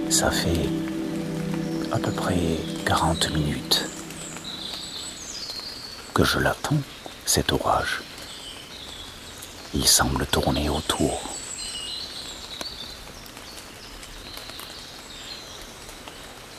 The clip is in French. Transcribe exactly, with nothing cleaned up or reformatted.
Ça fait à peu près quarante minutes que je l'attends, cet orage. Il semble tourner autour. Est-il versatile ?